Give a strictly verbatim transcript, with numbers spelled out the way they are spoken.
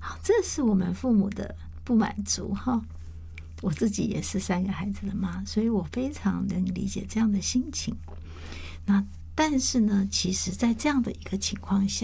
好，这是我们父母的不满足哈。我自己也是三个孩子的妈，所以我非常能理解这样的心情。那但是呢，其实在这样的一个情况下，